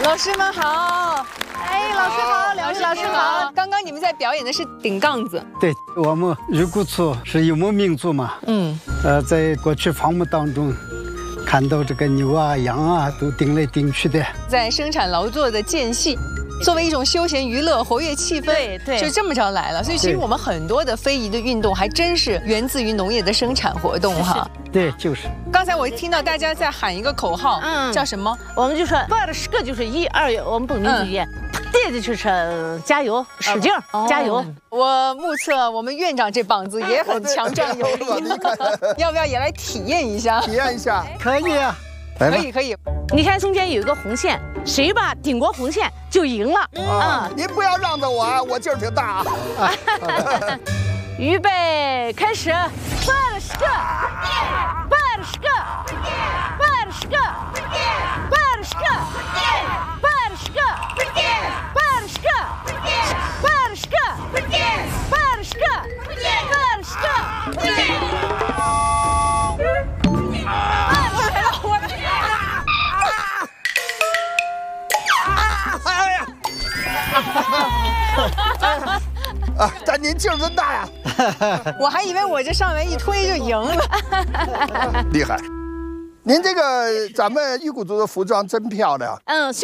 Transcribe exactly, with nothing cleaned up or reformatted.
老师们好。 哎，老师好，两位老师好。 刚刚你们在表演的是顶杠子。 对，我们鱼骨族是游牧民族嘛。嗯。呃，在过去放牧当中，看到这个牛啊、羊啊都顶来顶去的， 在生产劳作的间隙。 作为一种休闲娱乐，活跃气氛， 对对， 就这么着来了。所以其实我们很多的非遗的运动，还真是源自于农业的生产活动哈。 对，就是。 刚才我听到大家在喊一个口号，嗯，叫什么？ 我们就说二十个就是一二，我们本民族语言，对的就是加油，使劲儿，加油。 我目测我们院长这膀子也很强壮有力，要不要也来体验一下？ 体验一下， 可以啊， 可以可以。 你看中间有一个红线，谁吧顶过红线就赢了。 啊，您不要让着我啊，我劲儿挺大啊。 预备，开始，二十个，二十个，二十个，二十个，二十个，二十个，二十个，二十个，二十个。 啊！但您劲儿真大呀！ 我还以为我这上面一推就赢了， 厉害！您这个咱们鱼骨族的服装真漂亮。 嗯。